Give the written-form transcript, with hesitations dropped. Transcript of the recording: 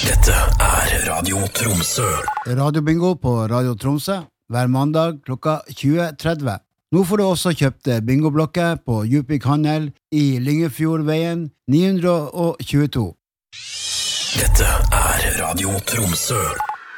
Dette Radio Tromsø. Radio Bingo på Radio Tromsø hver mandag klokka 20:30. Nå får du også kjøpt bingoblokker på Djupvik Handel i Lyngefjordveien 922. Dette Radio Tromsø.